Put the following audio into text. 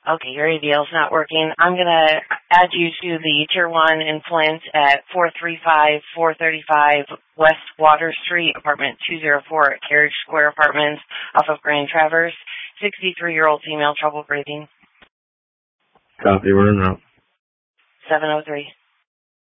Okay, your ADL's not working. I'm going to add you to the Tier 1 in Flint at 435 West Water Street, apartment 204 at Carriage Square Apartments off of Grand Traverse. 63-year-old female, trouble breathing. Copy, we're en route. 703.